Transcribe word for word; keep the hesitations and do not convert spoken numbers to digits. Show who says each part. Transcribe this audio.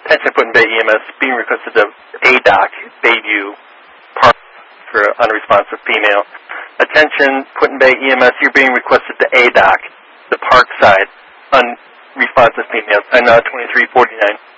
Speaker 1: Attention Put-in-Bay E M S, being requested to A D O C, Bayview Park for unresponsive female. Attention Put-in-Bay E M S, you're being requested to A D O C, the Park side, unresponsive female. I'm now twenty-three forty-nine.